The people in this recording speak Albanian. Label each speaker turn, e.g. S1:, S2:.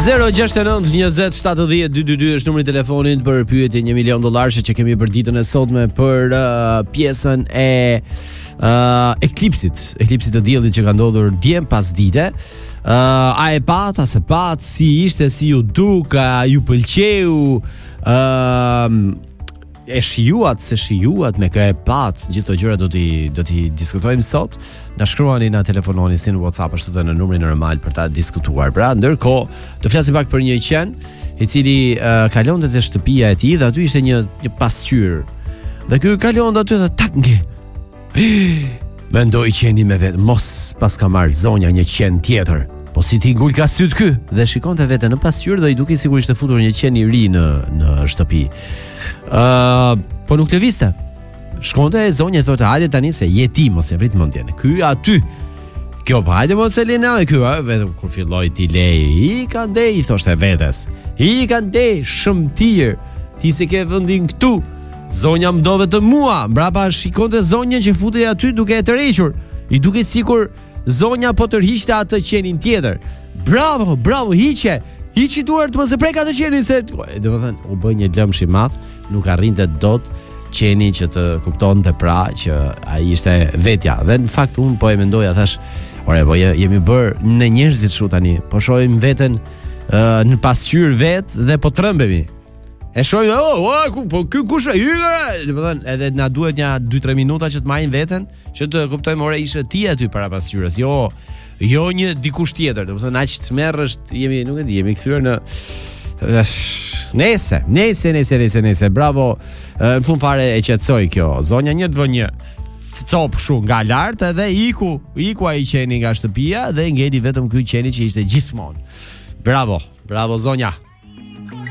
S1: 06920702222 është numri i telefonit për pyetje $1 milion që kemi për ditën e sotme për pjesën e eklipsit të diellit që ka ndodhur dje pas dite. A e pat, a se pat, si ishte, si ju duk, a ju pëlqeu, e shijuat, se shijuat, me kë e pat, gjithë të gjëra do t'i diskutojmë sot. Na shkruani, na telefononi si në WhatsApp ashtu dhe në numrin normal për ta diskutuar. Pra, ndërkohë, do flasim pak për një qen i cili kalonte te shtëpia e tij dhe aty ishte një pasqyrë. Dhe ky kalonte aty dhe tak nge. Mendoi qeni me vetë, mos pas ka marrë zonja një qen tjetër. Po si ti ngul ka syt ky dhe shikonte veten në pasqyrë dhe i duke sigurisht të futur një qen i ri në shtëpi. Po nuk lëvizte. Shkonte e zonja e thotë, hajde tani se je ti, mos e vrit mendjen. Ky aty. Kjo po hajde mos e lena e ky, vetëm kur filloi ti lej, i ka ndej, i thoshte vetes. I ka ndej shëmtir. Ti se ke vendin këtu. Zonja më do vetë mua. Mbrapa shikonte zonjën që futej aty duke e tërhequr. I duke sikur zonja po tërhiqte atë qenin tjetër. Bravo, hiqe. Hiqi duart mos e prek atë qenin se domethënë u bë një lëmsh i madh, nuk arrinte dot qeni që të kuptonte pra që ai ishte vetja. Dhe në fakt unë po e mendoja, thash, ore, po jemi bër në njerëzit kështu tani. Po shohim veten në pasqyrë vet dhe po trembemi. E shohim, po ky kush e hyrë? Domethënë edhe na duhet një 2-3 minuta që të marrim veten, që të kuptojmë ore ishe ti aty para pasqyrës. Jo një dikush tjetër. Domethënë aq tmerrësh, nuk e di, jemi kthyer në Nese, bravo. Në fund fare e qetësoi kjo. Zonja një të vë një cop shu nga lart edhe iku ai qeni nga shtëpia dhe ngeli vetëm ky qeni që ishte gjithmonë. Bravo zonja.